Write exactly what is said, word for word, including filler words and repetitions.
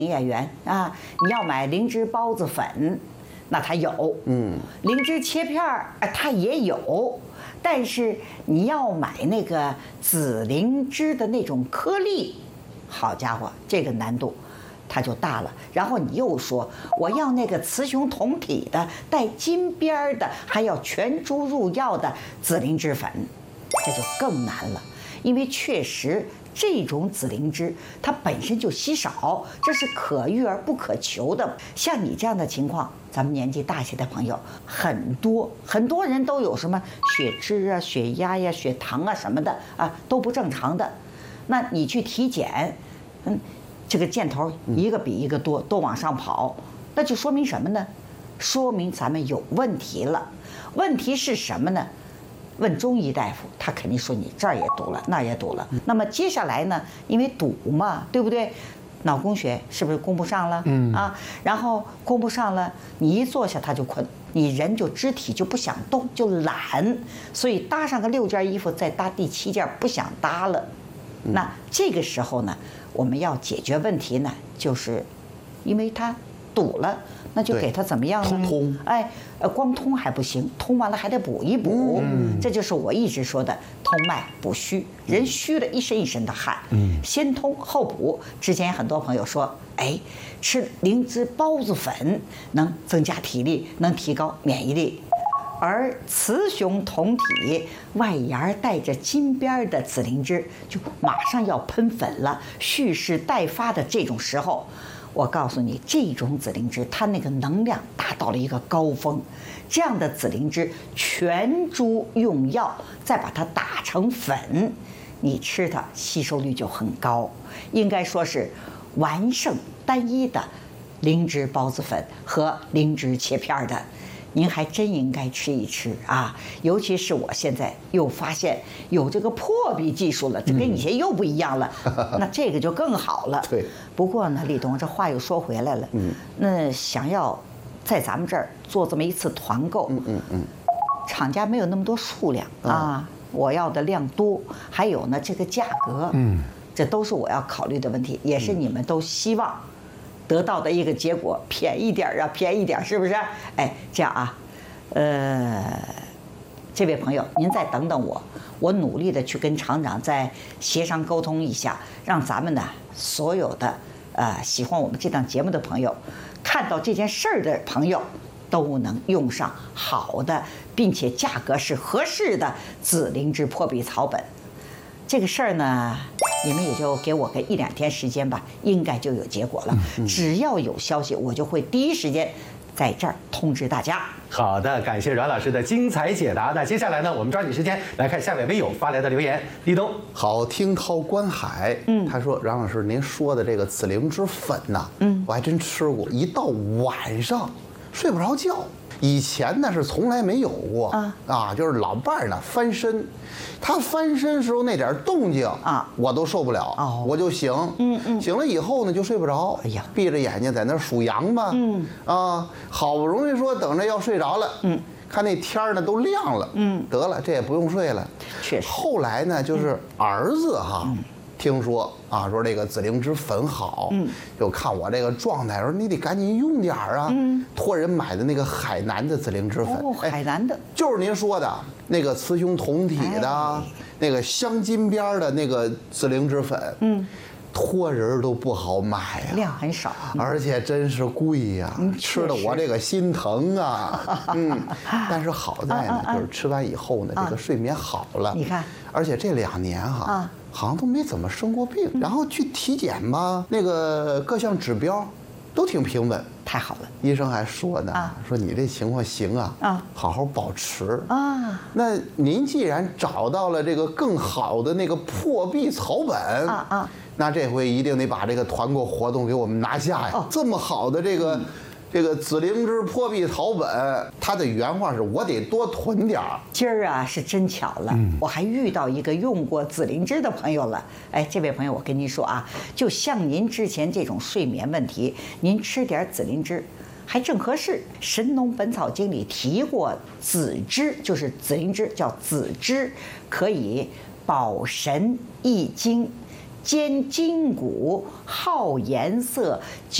演员啊，你要买灵芝孢子粉，那它有，嗯，灵芝切片儿，哎，它也有，但是你要买那个紫灵芝的那种颗粒，好家伙，这个难度它就大了。然后你又说我要那个雌雄同体的、带金边儿的，还要全株入药的紫灵芝粉，这就更难了，因为确实。这种紫灵芝它本身就稀少，这是可遇而不可求的。像你这样的情况，咱们年纪大些的朋友很多，很多人都有什么血脂啊、血压呀、血糖啊什么的啊都不正常的。那你去体检，嗯，这个箭头一个比一个多，都往上跑，那就说明什么呢？说明咱们有问题了。问题是什么呢？问中医大夫，他肯定说你这儿也堵了，那儿也堵了。那么接下来呢，因为堵嘛，对不对？脑供血是不是供不上了？嗯啊，然后供不上了，你一坐下他就困，你人就肢体就不想动，就懒，所以搭上个六件衣服，再搭第七件不想搭了。那这个时候呢，我们要解决问题呢，就是因为它堵了。那就给他怎么样呢？ 通通， 哎，呃，光通还不行，通完了还得补一补。嗯，这就是我一直说的通脉补虚，人虚了一身一身的汗。嗯，先通后补。之前很多朋友说，哎，吃灵芝孢子粉能增加体力，能提高免疫力。而雌雄同体、外沿带着金边的紫灵芝，就马上要喷粉了，蓄势待发的这种时候。我告诉你，这种紫灵芝它那个能量达到了一个高峰，这样的紫灵芝全株用药，再把它打成粉，你吃它吸收率就很高，应该说是完胜单一的灵芝孢子粉和灵芝切片的。您还真应该吃一吃啊！尤其是我现在又发现有这个破壁技术了，这跟以前又不一样了，嗯、那这个就更好了。 对。 不过呢，李东，这话又说回来了，嗯，那想要在咱们这儿做这么一次团购，嗯嗯嗯，厂家没有那么多数量啊，嗯、我要的量多，还有呢这个价格，嗯，这都是我要考虑的问题，也是你们都希望。得到的一个结果，便宜点啊，便宜点，是不是？哎，这样啊，呃，这位朋友，您再等等我，我努力的去跟厂长再协商沟通一下，让咱们呢所有的呃喜欢我们这档节目的朋友，看到这件事儿的朋友，都能用上好的，并且价格是合适的紫灵芝破壁草本。这个事儿呢，你们也就给我个一两天时间吧，应该就有结果了。只要有消息，我就会第一时间在这儿通知大家。 好的，感谢阮老师的精彩解答。那接下来呢，我们抓紧时间来看下位微友发来的留言。立冬， 好听涛观海，嗯，他说阮老师您说的这个紫灵芝粉呐，嗯，我还真吃过，一到晚上睡不着觉。以前呢是从来没有过啊啊，就是老伴儿呢翻身，他翻身时候那点动静啊，我都受不了，哦、我就醒，嗯嗯，醒了以后呢就睡不着，哎呀，闭着眼睛在那数羊吧，嗯啊，好不容易说等着要睡着了，嗯，看那天儿呢都亮了，嗯，得了，这也不用睡了， 确实。 后来呢就是儿子哈。嗯听说啊，说这个紫灵芝粉好，嗯，就看我这个状态，说你得赶紧用点儿啊，嗯，托人买的那个海南的紫灵芝粉， 哦，海南的， 就是您说的那个雌雄同体的，哎、那个镶金边的那个紫灵芝粉，嗯，托人都不好买呀、啊， 量很少， 而且真是贵呀、啊，嗯、吃的我这个心疼啊，嗯，但是好在呢，就是吃完以后呢，这个睡眠好了， 你看， 而且这两年哈。啊好像都没怎么生过病，然后去体检吧，那个各项指标都挺平稳， 太好了。 医生还说呢，啊、说你这情况行啊，啊，好好保持啊。那您既然找到了这个更好的那个破壁草本啊啊，那这回一定得把这个团购活动给我们拿下呀！哦、这么好的这个。嗯这个紫灵芝破壁草本，它的原话是我得多囤点儿。 今儿啊是真巧了，嗯、我还遇到一个用过紫灵芝的朋友了。哎，这位朋友，我跟您说啊，就像您之前这种睡眠问题，您吃点紫灵芝还正合适。《神农本草经》里提过紫芝，就是紫灵芝，叫紫芝，可以保神益精。 兼筋骨，好颜色。